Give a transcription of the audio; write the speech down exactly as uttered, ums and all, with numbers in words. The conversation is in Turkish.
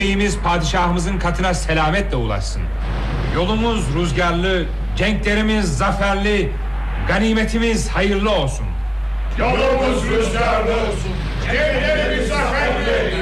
Beyimiz padişahımızın katına selametle ulaşsın. Yolumuz rüzgarlı, cenklerimiz zaferli, ganimetimiz hayırlı olsun. Yolumuz rüzgarlı olsun, cenklerimiz zaferli,